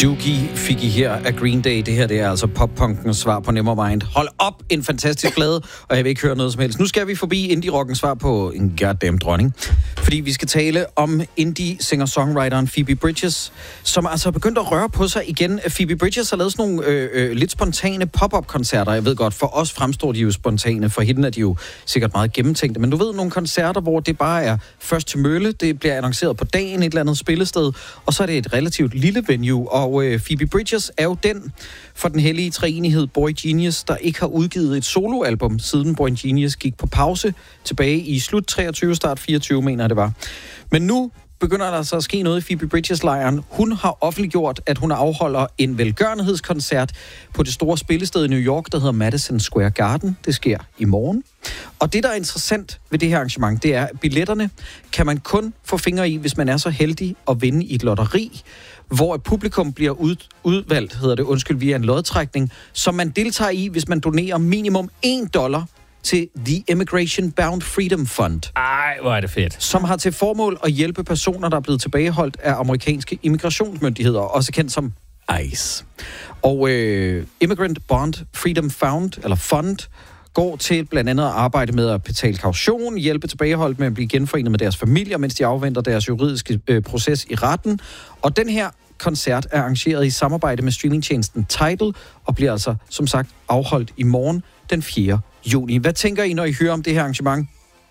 Doogie fik I her af Green Day. Det her, det er altså pop-punkens svar på Nevermind. Hold op, en fantastisk plade, og jeg vil ikke høre noget som helst. Nu skal vi forbi indie-rockens svar på en goddamn dronning. Fordi vi skal tale om indie-singer-songwriteren Phoebe Bridgers, som altså er begyndt at røre på sig igen. Phoebe Bridgers har lavet sådan nogle lidt spontane pop-up-koncerter. Jeg ved godt, for os fremstår de jo spontane. For hende er de jo sikkert meget gennemtænkte. Men du ved, nogle koncerter, hvor det bare er først til mølle. Det bliver annonceret på dagen et eller andet spillested. Og så er det et relativt lille venue. Og Phoebe Bridgers er jo den for den hellige treenighed Boy Genius, der ikke har udgivet et soloalbum, siden Boy Genius gik på pause tilbage i slut 23, start 24, mener jeg det var. Men nu begynder der så at ske noget i Phoebe Bridgers-lejren. Hun har offentliggjort, at hun afholder en velgørenhedskoncert på det store spillested i New York, der hedder Madison Square Garden. Det sker i morgen. Og det, der er interessant ved det her arrangement, det er, at billetterne kan man kun få fingre i, hvis man er så heldig at vinde i et lotteri, hvor et publikum bliver udvalgt, via en lodtrækning, som man deltager i, hvis man donerer minimum $1 til The Immigration Bound Freedom Fund. Ej, hvor er det fedt. Som har til formål at hjælpe personer, der er blevet tilbageholdt af amerikanske immigrationsmyndigheder, også kendt som ICE. Og Immigrant Bond Freedom Fund går til blandt andet at arbejde med at betale kaution, hjælpe tilbageholdt med at blive genforenet med deres familier, mens de afventer deres juridiske proces i retten. Og den her koncert er arrangeret i samarbejde med streamingtjenesten Tidal, og bliver altså, som sagt, afholdt i morgen den 4. juni. Hvad tænker I, når I hører om det her arrangement?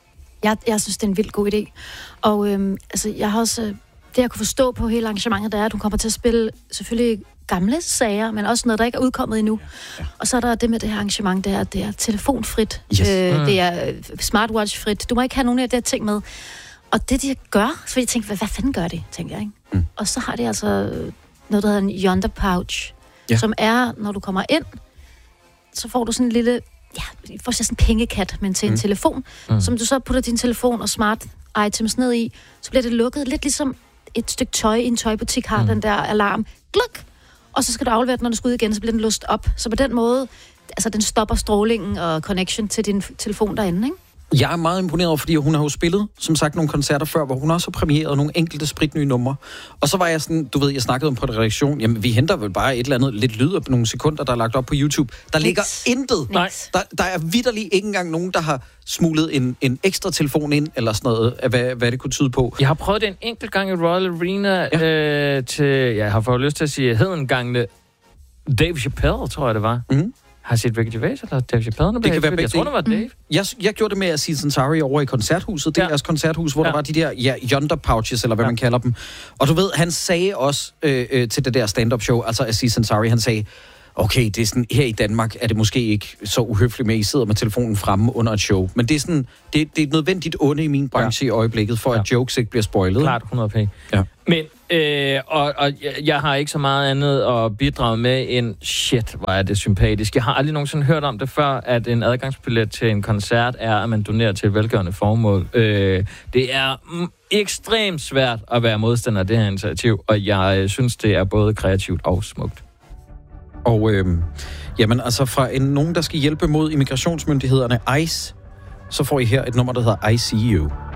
Jeg synes, det er en vildt god idé. Og jeg har også... Det, jeg kunne forstå på hele arrangementet, det er, at hun kommer til at spille selvfølgelig gamle sager, men også noget, der ikke er udkommet endnu. Ja. Og så er der det med det her arrangement, det er telefonfrit. Yes. Det er smartwatchfrit. Du må ikke have nogen af de her ting med. Og det, de gør, så jeg tænkte, hvad fanden gør det, tænker jeg, ikke? Mm. Og så har de altså noget, der hedder en Yonder Pouch, som er, når du kommer ind, så får du sådan en lille, får sådan en pengekat, men til en telefon, som du så putter din telefon og smart items ned i, så bliver det lukket, lidt ligesom et stykke tøj i en tøjbutik har den der alarm. Gluk! Og så skal du aflevere den, når du skal ud igen, så bliver den låst op. Så på den måde, altså den stopper strålingen og connection til din telefon derinde, ikke? Jeg er meget imponeret, fordi hun har jo spillet, som sagt, nogle koncerter før, hvor hun også har premieret nogle enkelte spritnye numre. Og så var jeg sådan, du ved, jeg snakkede om på en redaktion, jamen vi henter vel bare et eller andet lidt lyd af nogle sekunder, der er lagt op på YouTube. Der ligger intet. Nej. Der er vitterlig ikke engang nogen, der har smuglet en ekstra telefon ind, eller sådan noget, hvad det kunne tyde på. Jeg har prøvet det en enkelt gang i Royal Arena til, jeg har fået lyst til at sige, hedengangene Dave Chappelle, tror jeg det var. Mm. Har set Ricky Gervais eller Dave Chappelle? Det kan være begge. Jeg tror, det var Dave. Jeg gjorde det med Aziz Ansari over i koncerthuset. Det er deres koncerthus, hvor der var de der Yonder Pouches, eller hvad man kalder dem. Og du ved, han sagde også til det der stand-up show, altså Aziz Ansari, han sagde, okay, det er sådan, her i Danmark er det måske ikke så uhøfligt med, at I sidder med telefonen fremme under et show. Men det er sådan, det er et nødvendigt onde i min branche i øjeblikket, for at jokes ikke bliver spoilet. Klart 100p. Ja. Men, og jeg har ikke så meget andet at bidrage med end, shit, hvor er det sympatisk. Jeg har aldrig nogensinde hørt om det før, at en adgangsbillet til en koncert er, at man donerer til et velgørende formål. Det er ekstremt svært at være modstander af det her initiativ, og jeg synes, det er både kreativt og smukt. Og jamen altså fra nogen, der skal hjælpe mod immigrationsmyndighederne ICE, så får I her et nummer, der hedder I See You.